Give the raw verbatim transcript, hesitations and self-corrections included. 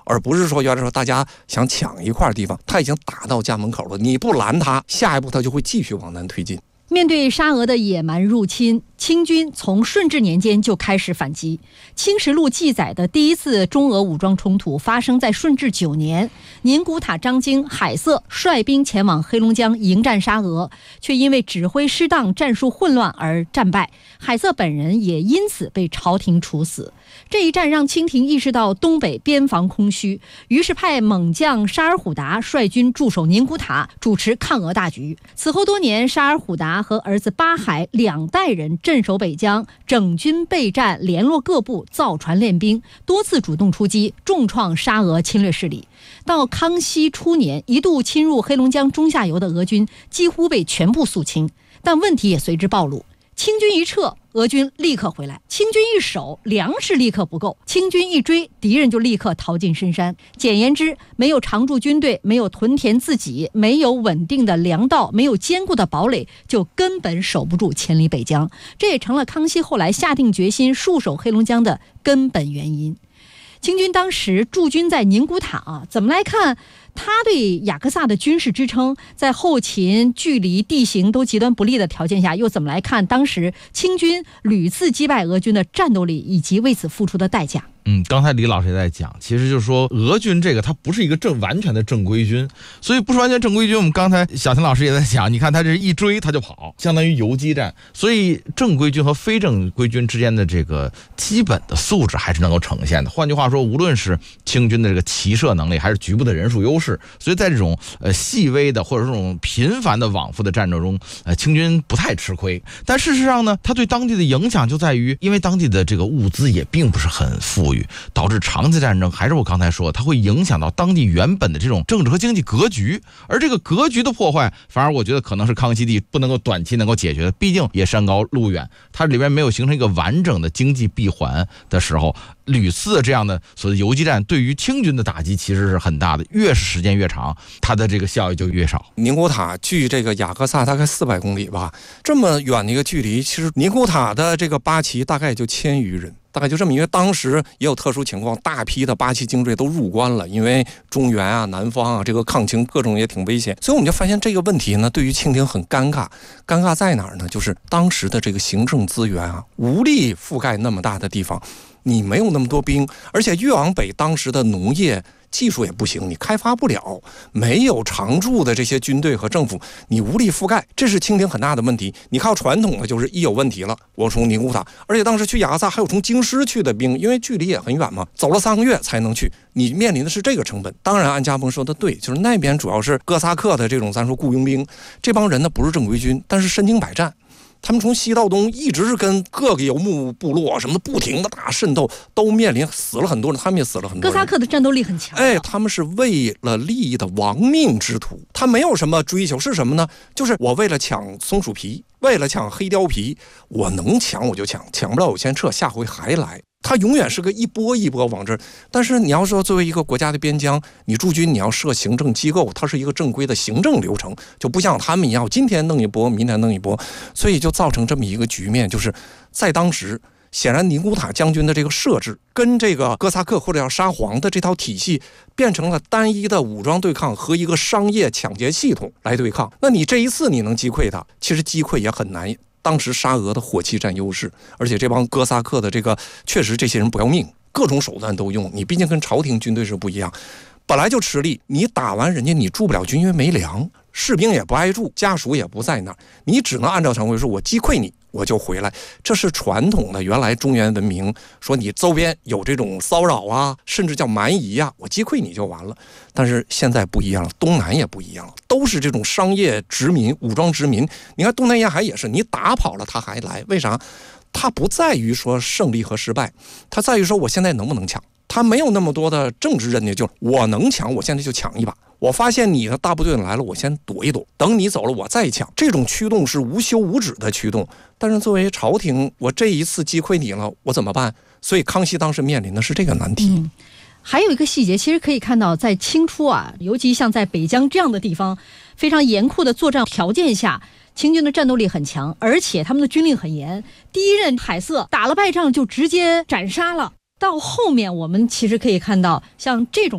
而不是说原来说大家想抢一块地方，他已经打到家门口了，你不拦他，下一步他就会继续往南推进。 面对沙俄的野蛮入侵，清军从顺治年间就开始反击。《清实录》记载的第一次中俄武装冲突发生在顺治九年，宁古塔张经、海瑟率兵前往黑龙江迎战沙俄，却因为指挥失当、战术混乱而战败。海瑟本人也因此被朝廷处死。这一战让清廷意识到东北边防空虚，于是派猛将沙尔虎达率军驻守宁古塔，主持抗俄大局。此后多年，沙尔虎达和儿子巴海两代人镇守北疆，整军备战，联络各部，造船练兵，多次主动出击，重创沙俄侵略势力。到康熙初年，一度侵入黑龙江中下游的俄军几乎被全部肃清，但问题也随之暴露。清军一撤，俄军立刻回来；清军一守，粮食立刻不够；清军一追，敌人就立刻逃进深山。简言之，没有常驻军队，没有屯田自给，没有稳定的粮道，没有坚固的堡垒，就根本守不住千里北疆。这也成了康熙后来下定决心戍守黑龙江的根本原因。清军当时驻军在宁古塔啊，怎么来看他对雅克萨的军事支撑，在后勤、距离、地形都极端不利的条件下，又怎么来看当时清军屡次击败俄军的战斗力以及为此付出的代价？ 嗯，刚才李老师也在讲，其实就是说俄军这个它不是一个正完全的正规军，所以不是完全正规军。我们刚才小婷老师也在讲，你看他这一追他就跑，相当于游击战，所以正规军和非正规军之间的这个基本的素质还是能够呈现的。换句话说，无论是清军的这个骑射能力，还是局部的人数优势，所以在这种呃细微的或者这种频繁的往复的战斗中，呃清军不太吃亏。但事实上呢，它对当地的影响就在于，因为当地的这个物资也并不是很富裕，导致长期战争，还是我刚才说，它会影响到当地原本的这种政治和经济格局，而这个格局的破坏，反而我觉得可能是康熙帝不能够短期能够解决的，毕竟也山高路远，它里边没有形成一个完整的经济闭环的时候，屡次这样的所谓游击战对于清军的打击其实是很大的，越是时间越长，它的这个效益就越少。 宁古塔距这个雅克萨大概四百公里吧，这么远的一个距离，其实宁古塔的这个八旗大概也就千余人。大概就这么，因为当时也有特殊情况，大批的八旗精锐都入关了，因为中原啊、南方啊，这个抗清各种也挺危险，所以我们就发现这个问题呢，对于清廷很尴尬。尴尬在哪儿呢？就是当时的这个行政资源啊，无力覆盖那么大的地方，你没有那么多兵，而且越往北，当时的农业技术也不行，你开发不了，没有常驻的这些军队和政府，你无力覆盖，这是清廷很大的问题。你靠传统的就是一有问题了，我从宁古塔，而且当时去雅克萨还有从京师去的兵，因为距离也很远嘛，走了三个月才能去，你面临的是这个成本。当然安家鹏说的对，就是那边主要是哥萨克的这种咱说雇佣兵，这帮人呢不是正规军，但是身经百战，他们从西到东一直是跟各个游牧部落什么的不停的大渗透，都面临死了很多人，他们也死了很多人。 哥萨克的战斗力很强， 哎，他们是为了利益的亡命之徒，他没有什么追求，是什么呢？就是我为了抢松鼠皮，为了抢黑貂皮，我能抢我就抢，抢不了我先撤，下回还来。它永远是个一波一波往这儿，但是你要说作为一个国家的边疆，你驻军你要设行政机构，它是一个正规的行政流程，就不像他们一样今天弄一波明天弄一波，所以就造成这么一个局面，就是在当时显然宁古塔将军的这个设置跟这个哥萨克或者叫沙皇的这套体系变成了单一的武装对抗和一个商业抢劫系统来对抗。那你这一次你能击溃它，其实击溃也很难。当时沙俄的火器占优势，而且这帮哥萨克的这个确实这些人不要命，各种手段都用，你毕竟跟朝廷军队是不一样，本来就吃力，你打完人家你驻不了军，因为没粮，士兵也不爱驻，家属也不在那儿，你只能按照常规说，我击溃你我就回来。这是传统的原来中原文明，说你周边有这种骚扰啊，甚至叫蛮夷啊，我击溃你就完了。但是现在不一样了，东南也不一样了，都是这种商业殖民、武装殖民。你看东南沿海也是，你打跑了他还来，为啥？他不在于说胜利和失败，他在于说我现在能不能抢。他没有那么多的政治认定，就是我能抢，我现在就抢一把。我发现你的大部队来了，我先躲一躲，等你走了我再抢。这种驱动是无休无止的驱动。但是作为朝廷，我这一次击溃你了，我怎么办？所以康熙当时面临的是这个难题。 嗯，还有一个细节，其实可以看到，在清初啊，尤其像在北疆这样的地方，非常严酷的作战条件下，清军的战斗力很强，而且他们的军令很严。第一任海瑟打了败仗就直接斩杀了。到后面我们其实可以看到，像这种